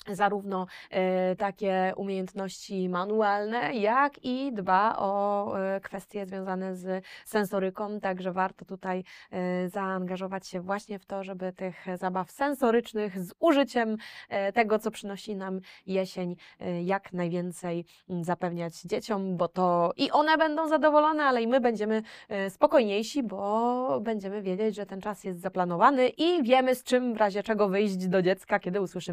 zarówno takie umiejętności manualne, jak i dba o kwestie związane z sensoryką, także warto tutaj zaangażować się właśnie w to, żeby tych zabaw sensorycznych z użyciem tego, co przynosi nam jesień, jak najwięcej zapewniać dzieciom, bo to i one będą zadowolone, ale i my będziemy spokojniejsi, bo będziemy wiedzieć, że ten czas jest zaplanowany i wiemy, z czym w razie czego wyjść do dziecka, kiedy usłyszymy